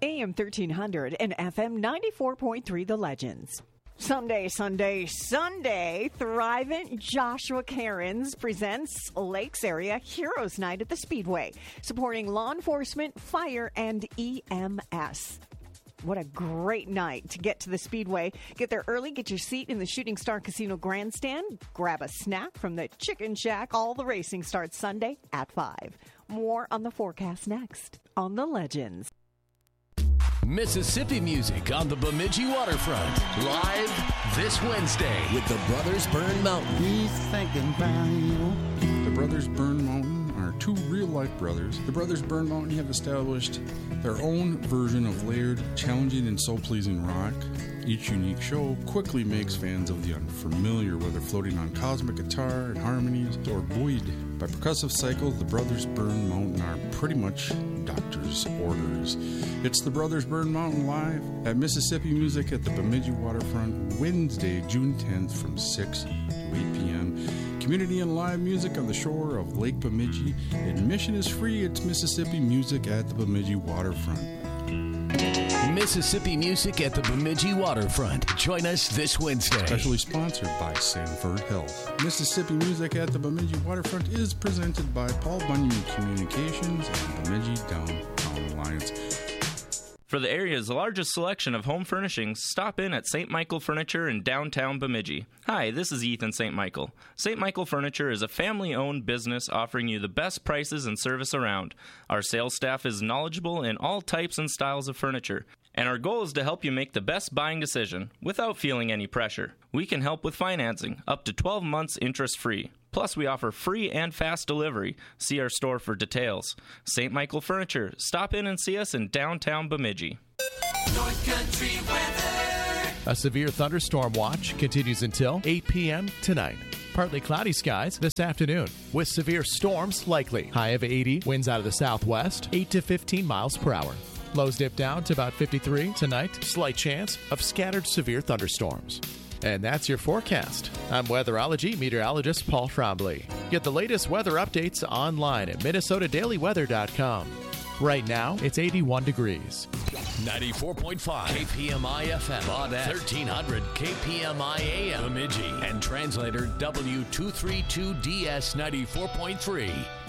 AM 1300 and FM 94.3 The Legends. Sunday, Thrivent Joshua Cairns presents Lakes Area Heroes Night at the Speedway, supporting law enforcement, fire, and EMS. What a great night to get to the Speedway. Get there early, get your seat in the Shooting Star Casino Grandstand, grab a snack from the Chicken Shack. All the racing starts Sunday at 5. More on the forecast next on The Legends. Mississippi music on the Bemidji waterfront. Live this Wednesday with the Brothers Burn Mountain. He's thinking about you. The Brothers Burn Mountain are two real-life brothers. The Brothers Burn Mountain have established their own version of layered, challenging, and soul-pleasing rock. Each unique show quickly makes fans of the unfamiliar, whether floating on cosmic guitar and harmonies or buoyed by percussive cycles. The Brothers Burn Mountain are pretty much doctor's orders. It's the Brothers Burn Mountain live at Mississippi Music at the Bemidji Waterfront, Wednesday, June 10th from 6 to 8 p.m. Community and live music on the shore of Lake Bemidji. Admission is free. It's Mississippi Music at the Bemidji Waterfront. Mississippi Music at the Bemidji Waterfront. Join us this Wednesday. Specially sponsored by Sanford Health. Mississippi Music at the Bemidji Waterfront is presented by Paul Bunyan Communications and Bemidji Downtown Alliance. For the area's largest selection of home furnishings, stop in at St. Michael Furniture in downtown Bemidji. Hi, this is Ethan St. Michael. St. Michael Furniture is a family-owned business offering you the best prices and service around. Our sales staff is knowledgeable in all types and styles of furniture, and our goal is to help you make the best buying decision without feeling any pressure. We can help with financing, up to 12 months interest-free. Plus, we offer free and fast delivery. See our store for details. St. Michael Furniture. Stop in and see us in downtown Bemidji. North Country weather. A severe thunderstorm watch continues until 8 p.m. tonight. Partly cloudy skies this afternoon with severe storms likely. High of 80, winds out of the southwest, 8 to 15 miles per hour. Lows dip down to about 53 tonight. Slight chance of scattered severe thunderstorms. And that's your forecast. I'm weatherology meteorologist Paul Trombley. Get the latest weather updates online at MinnesotaDailyWeather.com. Right now, it's 81 degrees. 94.5 KPMI FM on 1300 KPMI AM Bemidji and translator W232DS 94.3.